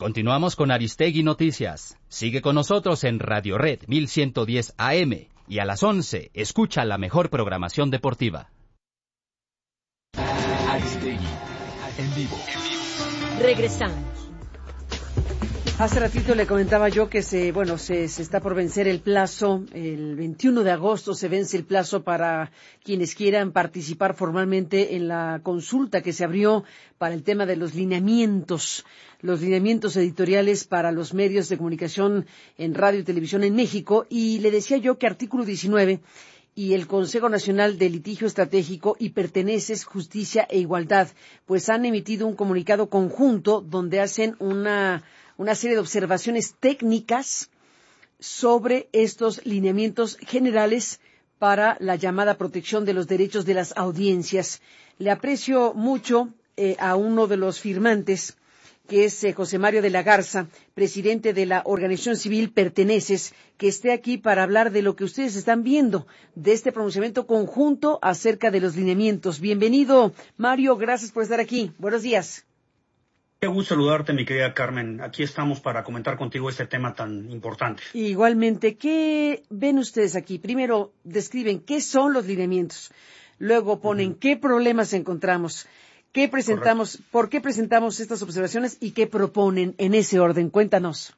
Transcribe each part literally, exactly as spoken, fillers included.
Continuamos con Aristegui Noticias. Sigue con nosotros en Radio Red mil ciento diez A M y a las once escucha la mejor programación deportiva. Aristegui, en vivo. Regresamos. Hace ratito le comentaba yo que se, bueno, se, se está por vencer el plazo, el veintiuno de agosto se vence el plazo para quienes quieran participar formalmente en la consulta que se abrió para el tema de los lineamientos, los lineamientos editoriales para los medios de comunicación en radio y televisión en México. Y le decía yo que artículo diecinueve y el Consejo Nacional de Litigio Estratégico y Perteneces, Justicia e Igualdad, pues han emitido un comunicado conjunto donde hacen una una serie de observaciones técnicas sobre estos lineamientos generales para la llamada protección de los derechos de las audiencias. Le aprecio mucho eh, a uno de los firmantes, que es eh, José Mario de la Garza, presidente de la organización civil Perteneces, que esté aquí para hablar de lo que ustedes están viendo, de este pronunciamiento conjunto acerca de los lineamientos. Bienvenido, Mario, gracias por estar aquí. Buenos días. Qué gusto saludarte, mi querida Carmen. Aquí estamos para comentar contigo este tema tan importante. Igualmente, ¿qué ven ustedes aquí? Primero, describen qué son los lineamientos. Luego ponen uh-huh. qué problemas encontramos, qué presentamos, Correcto. por qué presentamos estas observaciones y qué proponen en ese orden. Cuéntanos.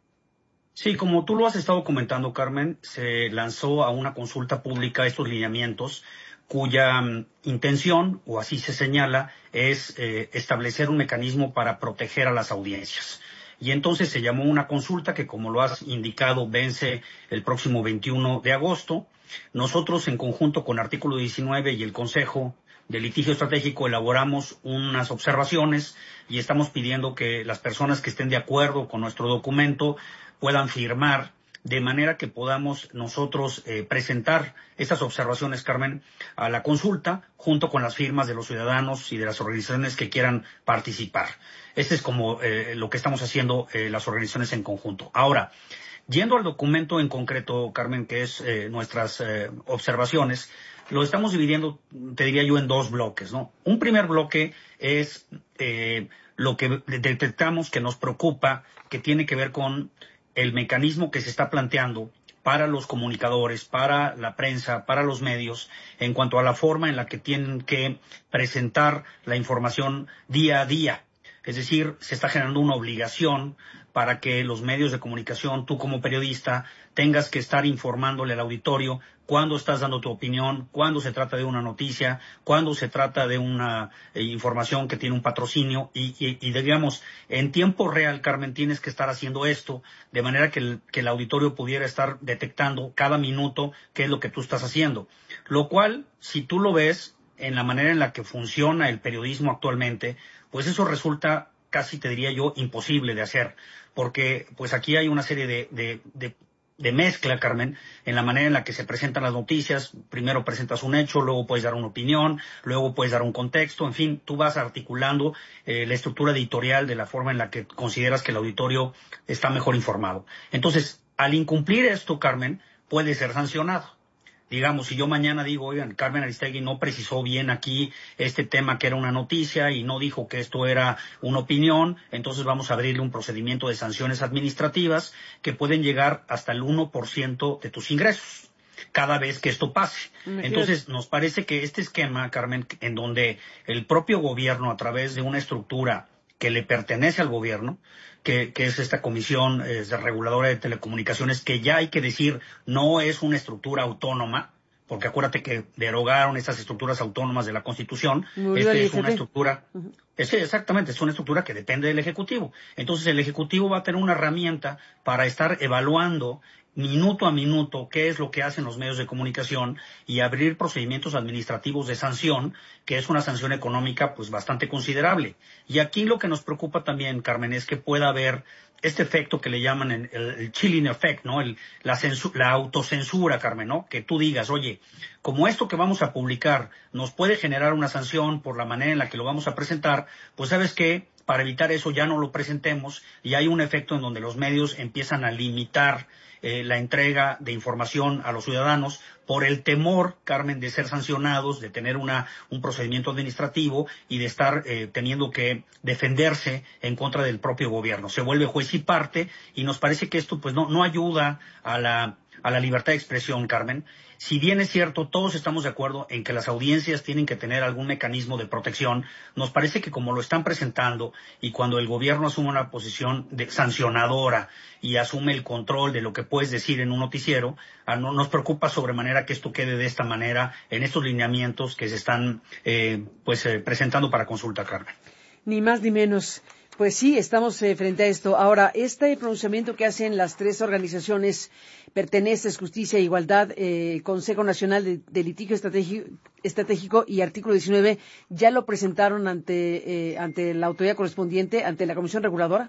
Sí, como tú lo has estado comentando, Carmen, se lanzó a una consulta pública estos lineamientos, cuya um, intención, o así se señala, es eh, establecer un mecanismo para proteger a las audiencias. Y entonces se llamó una consulta que, como lo has indicado, vence el próximo veintiuno de agosto. Nosotros, en conjunto con artículo diecinueve y el Consejo de Litigio Estratégico, elaboramos unas observaciones y estamos pidiendo que las personas que estén de acuerdo con nuestro documento puedan firmar, de manera que podamos nosotros eh, presentar estas observaciones, Carmen, a la consulta, junto con las firmas de los ciudadanos y de las organizaciones que quieran participar. Este es como eh, lo que estamos haciendo eh, las organizaciones en conjunto. Ahora, yendo al documento en concreto, Carmen, que es eh, nuestras eh, observaciones, lo estamos dividiendo, te diría yo, en dos bloques, ¿no? Un primer bloque es eh, lo que detectamos que nos preocupa, que tiene que ver con el mecanismo que se está planteando para los comunicadores, para la prensa, para los medios, en cuanto a la forma en la que tienen que presentar la información día a día. Es decir, se está generando una obligación para que los medios de comunicación, tú como periodista, tengas que estar informándole al auditorio cuándo estás dando tu opinión, cuándo se trata de una noticia, cuándo se trata de una eh, información que tiene un patrocinio y, y, y digamos, en tiempo real, Carmen, tienes que estar haciendo esto de manera que el, que el auditorio pudiera estar detectando cada minuto qué es lo que tú estás haciendo. Lo cual, si tú lo ves en la manera en la que funciona el periodismo actualmente, pues eso resulta casi, te diría yo, imposible de hacer, porque pues aquí hay una serie de, de, de, de mezcla, Carmen, en la manera en la que se presentan las noticias. Primero presentas un hecho, luego puedes dar una opinión, luego puedes dar un contexto, en fin, tú vas articulando eh, la estructura editorial de la forma en la que consideras que el auditorio está mejor informado. Entonces, al incumplir esto, Carmen, puede ser sancionado. Digamos, si yo mañana digo, oigan, Carmen Aristegui no precisó bien aquí este tema que era una noticia y no dijo que esto era una opinión, entonces vamos a abrirle un procedimiento de sanciones administrativas que pueden llegar hasta el uno por ciento de tus ingresos cada vez que esto pase. Entonces, nos parece que este esquema, Carmen, en donde el propio gobierno, a través de una estructura que le pertenece al gobierno, que, que es esta comisión eh, reguladora de telecomunicaciones, que ya hay que decir no es una estructura autónoma, porque acuérdate que derogaron estas estructuras autónomas de la Constitución. Esta es una estructura, uh-huh. es, exactamente, es una estructura que depende del Ejecutivo. Entonces el Ejecutivo va a tener una herramienta para estar evaluando minuto a minuto qué es lo que hacen los medios de comunicación y abrir procedimientos administrativos de sanción, que es una sanción económica pues bastante considerable. Y aquí lo que nos preocupa también, Carmen, es que pueda haber este efecto que le llaman el, el chilling effect, ¿no? El, la, censu, la autocensura, Carmen, ¿no? Que tú digas, oye, como esto que vamos a publicar nos puede generar una sanción por la manera en la que lo vamos a presentar, pues ¿sabes qué? para evitar eso ya no lo presentemos y hay un efecto en donde los medios empiezan a limitar eh, la entrega de información a los ciudadanos por el temor, Carmen, de ser sancionados, de tener una un procedimiento administrativo y de estar eh, teniendo que defenderse en contra del propio gobierno. Se vuelve juez y parte y nos parece que esto pues no no ayuda a la a la libertad de expresión, Carmen. Si bien es cierto, todos estamos de acuerdo en que las audiencias tienen que tener algún mecanismo de protección, nos parece que como lo están presentando y cuando el gobierno asume una posición de sancionadora y asume el control de lo que puedes decir en un noticiero, a no, nos preocupa sobremanera que esto quede de esta manera en estos lineamientos que se están eh, pues eh, presentando para consulta, Carmen. Ni más ni menos. Pues sí, estamos eh, frente a esto. Ahora, este pronunciamiento que hacen las tres organizaciones, Perteneces, Justicia e Igualdad, eh, Consejo Nacional de, de Litigio Estratégico, Estratégico y Artículo diecinueve, ¿ya lo presentaron ante, eh, ante la autoridad correspondiente, ante la Comisión Reguladora?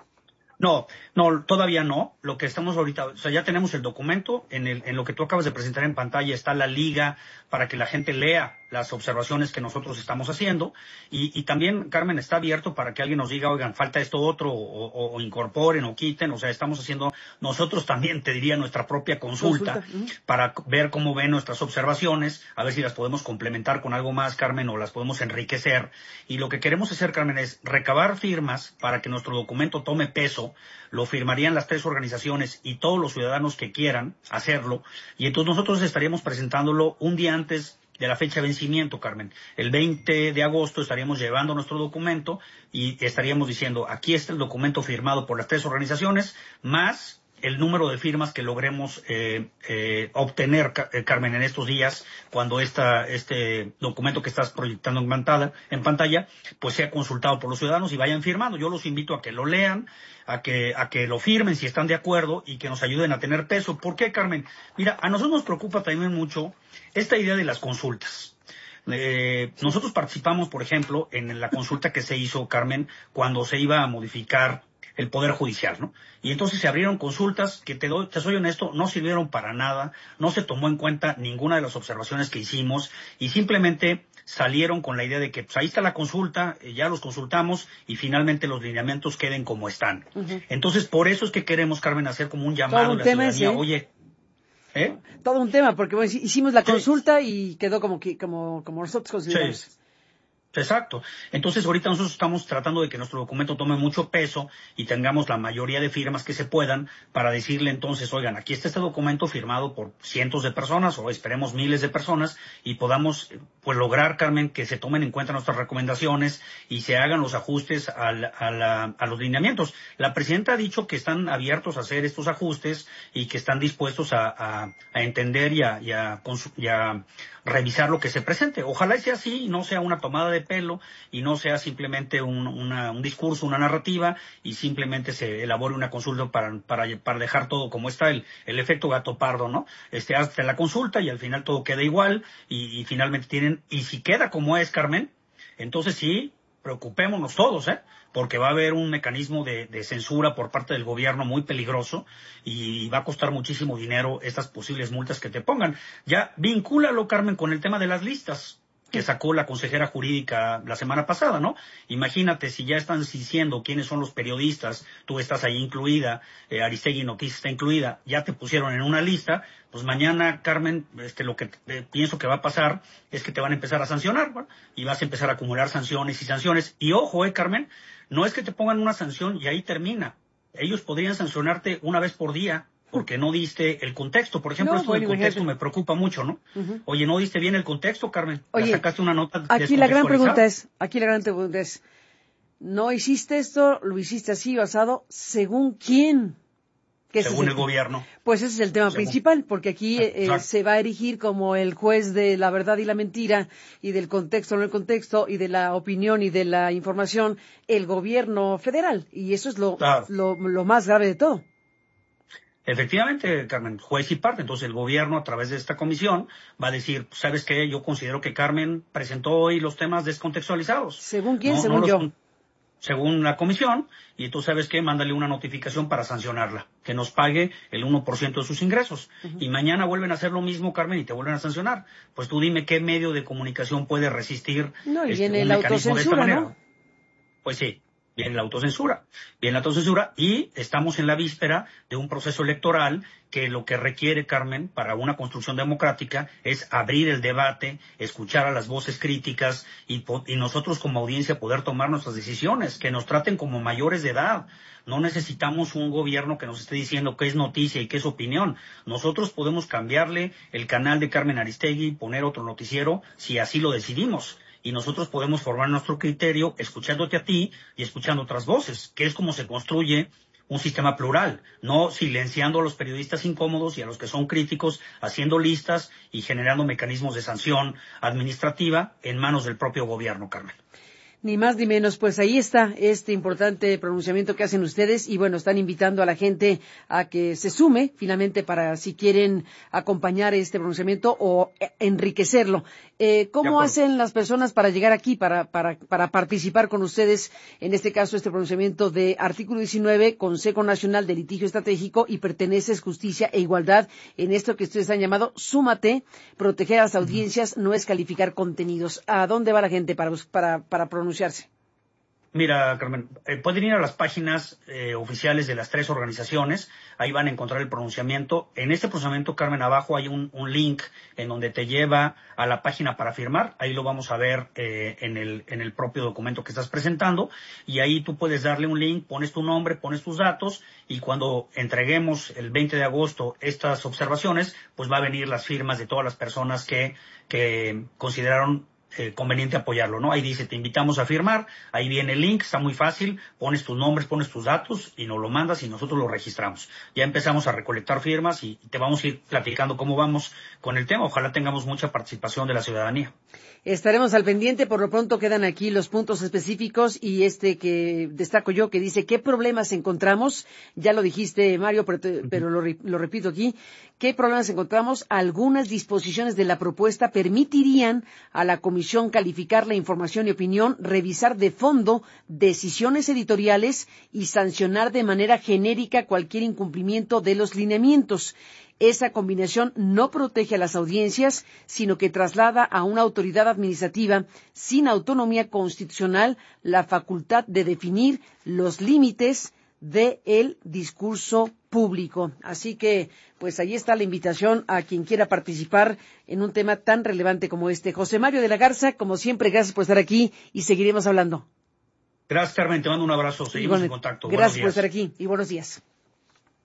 No, no, todavía no. Lo que estamos ahorita, o sea, ya tenemos el documento, en, el, en lo que tú acabas de presentar en pantalla está la liga para que la gente lea las observaciones que nosotros estamos haciendo y, y también, Carmen, está abierto para que alguien nos diga, oigan, falta esto otro, o, o, o incorporen o quiten, o sea, estamos haciendo nosotros también, te diría, nuestra propia consulta, consulta. Uh-huh. Para ver cómo ven nuestras observaciones, a ver si las podemos complementar con algo más, Carmen, o las podemos enriquecer. Y lo que queremos hacer, Carmen, es recabar firmas para que nuestro documento tome peso, lo firmarían las tres organizaciones y todos los ciudadanos que quieran hacerlo, y entonces nosotros estaríamos presentándolo un día antes de la fecha de vencimiento, Carmen. El veinte de agosto estaríamos llevando nuestro documento y estaríamos diciendo, aquí está el documento firmado por las tres organizaciones, más el número de firmas que logremos eh, eh, obtener, eh, Carmen, en estos días, cuando esta, este documento que estás proyectando en pantalla, en pantalla, pues sea consultado por los ciudadanos y vayan firmando. Yo los invito a que lo lean, a que, a que lo firmen si están de acuerdo y que nos ayuden a tener peso. ¿Por qué, Carmen? Mira, a nosotros nos preocupa también mucho esta idea de las consultas. Eh, nosotros participamos, por ejemplo, en la consulta que se hizo, Carmen, cuando se iba a modificar el Poder Judicial, ¿no? Y entonces se abrieron consultas que, te, doy, te soy honesto, no sirvieron para nada, no se tomó en cuenta ninguna de las observaciones que hicimos y simplemente salieron con la idea de que pues ahí está la consulta, eh, ya los consultamos y finalmente los lineamientos queden como están. Uh-huh. Entonces, por eso es que queremos, Carmen, hacer como un llamado a la ciudadanía, oye, ¿eh? Todo un tema, porque bueno, hicimos la consulta sí. Y quedó como que como, como nosotros consideramos. Sí. Exacto. Entonces, ahorita nosotros estamos tratando de que nuestro documento tome mucho peso y tengamos la mayoría de firmas que se puedan para decirle entonces, oigan, aquí está este documento firmado por cientos de personas o esperemos miles de personas y podamos pues lograr, Carmen, que se tomen en cuenta nuestras recomendaciones y se hagan los ajustes a, la, a, la, a los lineamientos. La presidenta ha dicho que están abiertos a hacer estos ajustes y que están dispuestos a, a, a entender y a, y, a, y a revisar lo que se presente. Ojalá sea así y no sea una tomada de pelo y no sea simplemente un, una, un discurso, una narrativa y simplemente se elabore una consulta para, para, para dejar todo como está, el, el efecto gato pardo, ¿no? Este, hazte la consulta y al final todo queda igual y, y finalmente tienen, y si queda como es, Carmen, entonces sí, preocupémonos todos, ¿eh? Porque va a haber un mecanismo de, de censura por parte del gobierno muy peligroso y va a costar muchísimo dinero estas posibles multas que te pongan. Ya vincúlalo, Carmen, con el tema de las listas que sacó la consejera jurídica la semana pasada, ¿no? Imagínate si ya están diciendo quiénes son los periodistas, tú estás ahí incluida, eh, Aristegui Noticias está incluida, ya te pusieron en una lista, pues mañana, Carmen, este, lo que eh, pienso que va a pasar es que te van a empezar a sancionar, ¿no? Y vas a empezar a acumular sanciones y sanciones. Y ojo, eh, Carmen, no es que te pongan una sanción y ahí termina. Ellos podrían sancionarte una vez por día, porque no diste el contexto. Por ejemplo, no, esto del contexto me preocupa mucho, ¿no? Uh-huh. Oye, no diste bien el contexto, Carmen. Oye, ya sacaste una nota aquí la gran pregunta es, aquí la gran pregunta es, ¿no hiciste esto, lo hiciste así, basado, según quién? Que según el, el gobierno. Pues ese es el tema según. principal, porque aquí eh, se va a erigir como el juez de la verdad y la mentira, y del contexto no el contexto, y de la opinión y de la información, el gobierno federal. Y eso es lo, claro. lo, lo más grave de todo. Efectivamente, Carmen, juez y parte. Entonces el gobierno a través de esta comisión va a decir, ¿sabes qué? Yo considero que Carmen presentó hoy los temas descontextualizados. ¿Según quién? No, según no yo. Los, según la comisión, y tú sabes qué, mándale una notificación para sancionarla, que nos pague el uno por ciento de sus ingresos. Uh-huh. Y mañana vuelven a hacer lo mismo, Carmen, y te vuelven a sancionar. Pues tú dime qué medio de comunicación puede resistir no, y este, en un el mecanismo de esta manera. ¿no? Pues sí. viene la autocensura, viene la autocensura y estamos en la víspera de un proceso electoral que lo que requiere, Carmen, para una construcción democrática es abrir el debate, escuchar a las voces críticas y, y nosotros como audiencia poder tomar nuestras decisiones, que nos traten como mayores de edad. No necesitamos un gobierno que nos esté diciendo qué es noticia y qué es opinión. Nosotros podemos cambiarle el canal de Carmen Aristegui, poner otro noticiero, si así lo decidimos. Y nosotros podemos formar nuestro criterio escuchándote a ti y escuchando otras voces, que es como se construye un sistema plural, no silenciando a los periodistas incómodos y a los que son críticos, haciendo listas y generando mecanismos de sanción administrativa en manos del propio gobierno, Carmen. Ni más ni menos, pues ahí está este importante pronunciamiento que hacen ustedes y bueno, están invitando a la gente a que se sume finalmente para si quieren acompañar este pronunciamiento o enriquecerlo. Eh, ¿Cómo hacen las personas para llegar aquí, para, para, para participar con ustedes, en este caso este pronunciamiento de artículo diecinueve, Consejo Nacional de Litigio Estratégico y Perteneces, Justicia e Igualdad, en esto que ustedes han llamado Súmate, proteger a las audiencias, no es calificar contenidos? ¿A dónde va la gente para, para, para pronunciar? Mira, Carmen, eh, pueden ir a las páginas eh, oficiales de las tres organizaciones, ahí van a encontrar el pronunciamiento. En este pronunciamiento, Carmen, abajo hay un, un link en donde te lleva a la página para firmar, ahí lo vamos a ver eh, en, el, en el propio documento que estás presentando, y ahí tú puedes darle un link, pones tu nombre, pones tus datos, y cuando entreguemos el veinte de agosto estas observaciones, pues va a venir las firmas de todas las personas que, que consideraron Eh, conveniente apoyarlo, ¿no? Ahí dice, te invitamos a firmar, ahí viene el link, está muy fácil, pones tus nombres, pones tus datos y nos lo mandas y nosotros lo registramos. Ya empezamos a recolectar firmas y te vamos a ir platicando cómo vamos con el tema. Ojalá tengamos mucha participación de la ciudadanía. Estaremos al pendiente, por lo pronto quedan aquí los puntos específicos y este que destaco yo que dice, ¿qué problemas encontramos? Ya lo dijiste, Mario, pero, te, pero lo, lo repito aquí. ¿Qué problemas encontramos? Algunas disposiciones de la propuesta permitirían a la Comisión calificar la información y opinión, revisar de fondo decisiones editoriales y sancionar de manera genérica cualquier incumplimiento de los lineamientos. Esa combinación no protege a las audiencias, sino que traslada a una autoridad administrativa sin autonomía constitucional la facultad de definir los límites del discurso público. Así que, pues ahí está la invitación a quien quiera participar en un tema tan relevante como este. José Mario de la Garza, como siempre, gracias por estar aquí y seguiremos hablando. Gracias, Carmen, te mando un abrazo, seguimos en contacto. Gracias por estar aquí y buenos días.